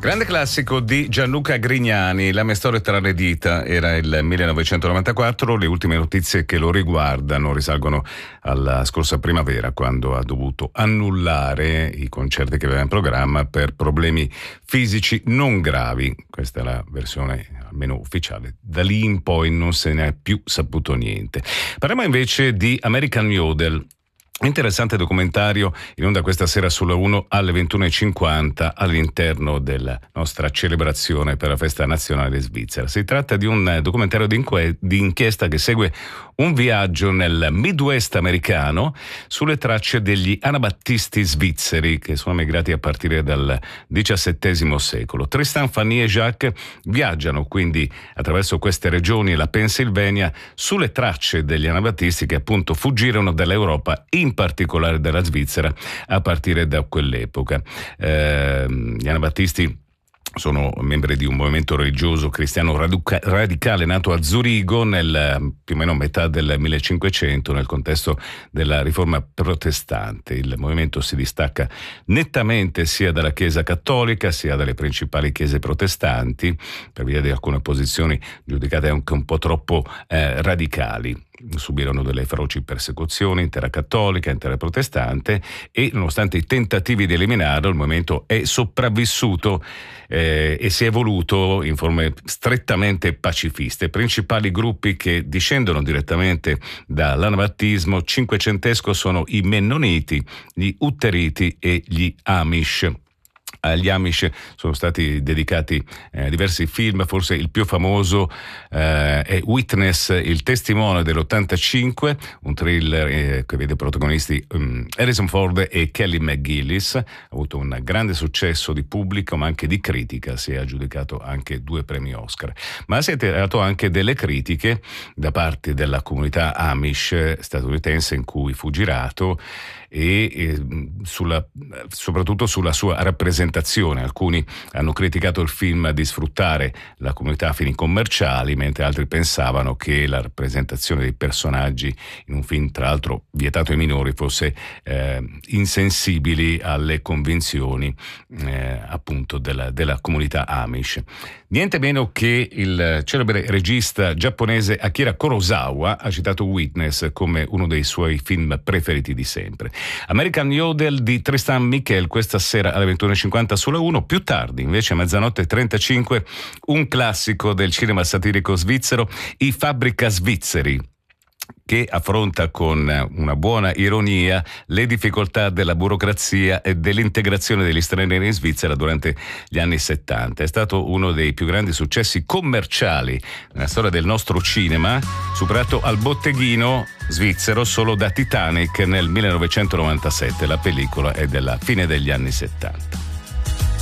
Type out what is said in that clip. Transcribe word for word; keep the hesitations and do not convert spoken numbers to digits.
Grande classico di Gianluca Grignani, La mia storia tra le dita, era il millenovecentonovantaquattro. Le ultime notizie che lo riguardano risalgono alla scorsa primavera, quando ha dovuto annullare i concerti che aveva in programma per problemi fisici non gravi. Questa è la versione almeno ufficiale. Da lì in poi non se ne è più saputo niente. Parliamo invece di American Yodel. Interessante documentario in onda questa sera sulla uno alle ventuno e cinquanta all'interno della nostra celebrazione per la festa nazionale svizzera. Si tratta di un documentario di, di inchiesta che segue un viaggio nel Midwest americano sulle tracce degli anabattisti svizzeri che sono migrati a partire dal diciassettesimo secolo. Tristan, Fanny e Jacques viaggiano quindi attraverso queste regioni e la Pennsylvania sulle tracce degli anabattisti che appunto fuggirono dall'Europa, in in particolare dalla Svizzera, a partire da quell'epoca. Eh, gli anabattisti sono membri di un movimento religioso cristiano raduca- radicale nato a Zurigo nel più o meno metà del millecinquecento, nel contesto della riforma protestante. Il movimento si distacca nettamente sia dalla Chiesa cattolica sia dalle principali chiese protestanti per via di alcune posizioni giudicate anche un po' troppo eh, radicali. Subirono delle feroci persecuzioni intera cattolica, intera protestante, e nonostante i tentativi di eliminarlo il movimento è sopravvissuto eh, e si è evoluto in forme strettamente pacifiste. I principali gruppi che discendono direttamente dall'anabattismo cinquecentesco sono i Mennoniti, gli Utteriti e gli Amish. Agli Amish sono stati dedicati eh, diversi film, forse il più famoso eh, è Witness, il testimone dell'ottantacinque, un thriller eh, che vede protagonisti um, Harrison Ford e Kelly McGillis. Ha avuto un grande successo di pubblico ma anche di critica, si è aggiudicato anche due premi Oscar, ma si è attirato anche delle critiche da parte della comunità Amish statunitense in cui fu girato e, e sulla, soprattutto sulla sua rappresentazione. Alcuni hanno criticato il film di sfruttare la comunità a fini commerciali, mentre altri pensavano che la rappresentazione dei personaggi in un film, tra l'altro vietato ai minori, fosse eh, insensibili alle convinzioni eh, appunto della, della comunità Amish. Niente meno che il celebre regista giapponese Akira Kurosawa ha citato Witness come uno dei suoi film preferiti di sempre. American Yodel di Tristan Michel questa sera alle ventuno e cinquanta sulla uno. Più tardi invece a mezzanotte e trentacinque un classico del cinema satirico svizzero, I Fabbrica Svizzeri, che affronta con una buona ironia le difficoltà della burocrazia e dell'integrazione degli stranieri in Svizzera durante gli anni settanta. È stato uno dei più grandi successi commerciali nella storia del nostro cinema, superato al botteghino svizzero solo da Titanic nel millenovecentonovantasette. La pellicola è della fine degli anni settanta.